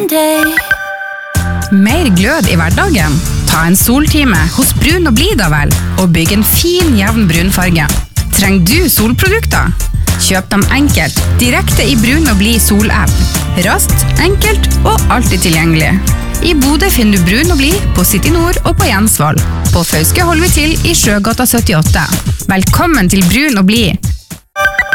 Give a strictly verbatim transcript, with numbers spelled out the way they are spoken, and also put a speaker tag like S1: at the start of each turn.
S1: Monday.
S2: Mer glød i hverdagen? Ta en soltime hos Brun og Blid da vel, og bygg en fin, jevn brunfarge. Trenger du solprodukter? Kjøp dem enkelt, direkte i Brun og Blid sol-app. Raskt, enkelt og alltid tilgjengelig. I Bodø finner du Brun og Blid på City Nord og på Jensvoll. På Fauske holder vi til i Sjøgata syttiåtte. Velkommen til Brun og Blid.